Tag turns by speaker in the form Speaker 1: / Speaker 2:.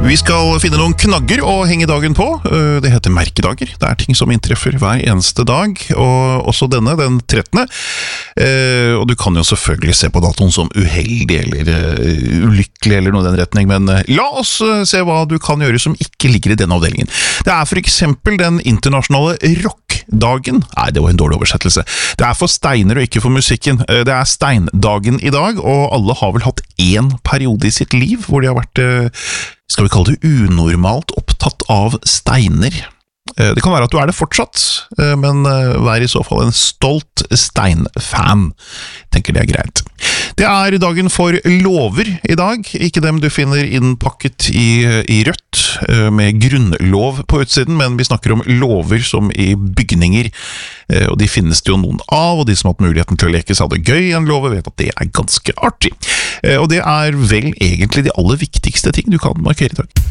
Speaker 1: Vi skal finne noen knagger å henge dagen på. Det heter merkedager. Det er ting som inntreffer hver eneste dag, og også denne, den 13. Og du kan jo selvfølgelig se på datoen som uheldig eller ulykkelig eller noe i den retning, men la oss se hva du kan gjøre som ikke ligger i denne avdelingen. Det er for eksempel den internasjonale rockdagen. Nei, det var en dårlig oversettelse. Det er for steiner og ikke for musikken. Det er steindagen i dag, og alle har vel hatt en periode i sitt liv hvor de har vært, skal vi kalle det unormalt opptatt av steiner. Det kan være at du er det fortsatt, men vær i så fall en stolt steinfan. Tenker det er greit. Det er dagen for lover i dag, ikke dem du finner innpakket i rødt, med grunnlov på utsiden, men vi snakker om lover som i bygninger, og de finnes det jo noen av, og de som har hatt muligheten til å leke seg det gøy i en lov, vet at det er ganske artig. Og det er vel egentlig de aller viktigste ting du kan markere i dag.